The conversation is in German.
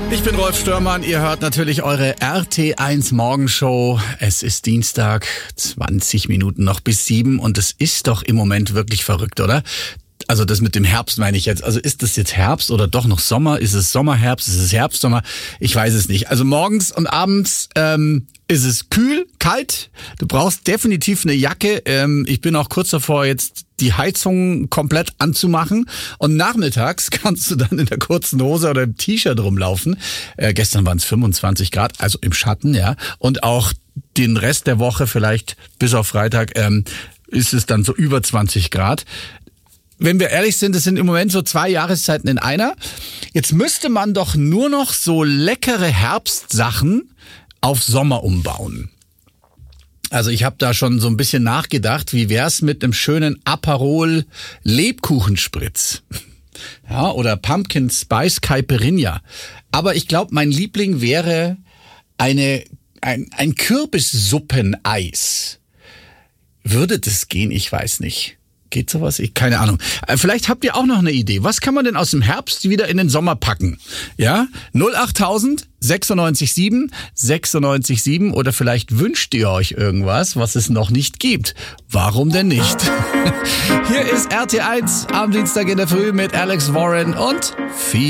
Ich bin Rolf Störmann, ihr hört natürlich eure RT1 Morgenshow. Es ist Dienstag, 20 Minuten noch bis 7 und es ist doch im Moment wirklich verrückt, oder? Also das mit dem Herbst meine ich jetzt. Also ist das jetzt Herbst oder doch noch Sommer? Ist es Sommerherbst? Ist es Herbstsommer? Ich weiß es nicht. Also morgens und abends ist es kühl, kalt. Du brauchst definitiv eine Jacke. Ich bin auch kurz davor, jetzt die Heizung komplett anzumachen. Und nachmittags kannst du dann in der kurzen Hose oder im T-Shirt rumlaufen. Gestern waren es 25 Grad, also im Schatten, ja. Und auch den Rest der Woche, vielleicht bis auf Freitag, ist es dann so über 20 Grad. Wenn wir ehrlich sind, es sind im Moment so 2 Jahreszeiten in einer. Jetzt müsste man doch nur noch so leckere Herbstsachen auf Sommer umbauen. Also ich habe da schon so ein bisschen nachgedacht, wie wär's mit einem schönen Aperol Lebkuchenspritz? Ja, oder Pumpkin Spice Caipirinha. Aber ich glaube, mein Liebling wäre ein Kürbissuppeneis. Würde das gehen? Ich weiß nicht. Geht sowas? Keine Ahnung. Vielleicht habt ihr auch noch eine Idee. Was kann man denn aus dem Herbst wieder in den Sommer packen? Ja? 08000 96 7 oder vielleicht wünscht ihr euch irgendwas, was es noch nicht gibt. Warum denn nicht? Hier ist RT1 am Dienstag in der Früh mit Alex Warren und viel